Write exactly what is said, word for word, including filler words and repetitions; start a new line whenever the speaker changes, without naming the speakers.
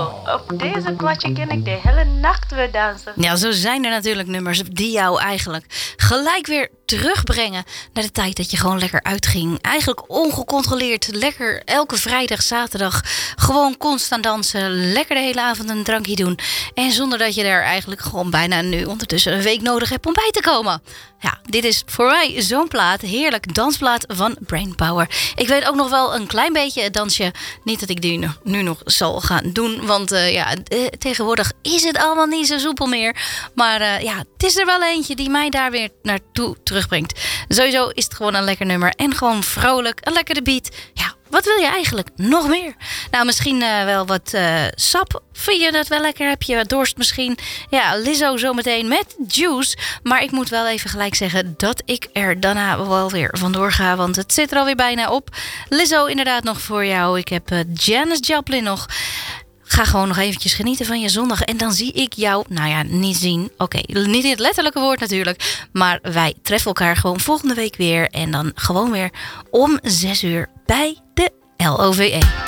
Op deze platje kan ik de hele nacht weer dansen.
Ja, zo zijn er natuurlijk nummers die jou eigenlijk gelijk weer terugbrengen naar de tijd dat je gewoon lekker uitging. Eigenlijk ongecontroleerd, lekker elke vrijdag, zaterdag gewoon constant dansen. Lekker de hele avond een drankje doen. En zonder dat je er eigenlijk gewoon bijna nu ondertussen een week nodig hebt om bij te komen. Ja, dit is voor mij zo'n plaat. Heerlijk dansplaat van Brainpower. Ik weet ook nog wel een klein beetje het dansje. Niet dat ik die nu, nu nog zal gaan doen. Want uh, ja, uh, tegenwoordig is het allemaal niet zo soepel meer. Maar uh, ja, het is er wel eentje die mij daar weer naartoe terugbrengt. Sowieso is het gewoon een lekker nummer. En gewoon vrolijk, een lekkere beat. Ja, wat wil je eigenlijk nog meer? Nou, misschien uh, wel wat uh, sap. Vind je dat wel lekker? Heb je dorst misschien? Ja, Lizzo zometeen met Juice. Maar ik moet wel even gelijk zeggen dat ik er daarna wel weer vandoor ga. Want het zit er alweer bijna op. Lizzo inderdaad nog voor jou. Ik heb uh, Janis Joplin nog. Ga gewoon nog eventjes genieten van je zondag. En dan zie ik jou, nou ja, niet zien. Oké, okay, niet in het letterlijke woord natuurlijk. Maar wij treffen elkaar gewoon volgende week weer. En dan gewoon weer om zes uur bij de L O V E.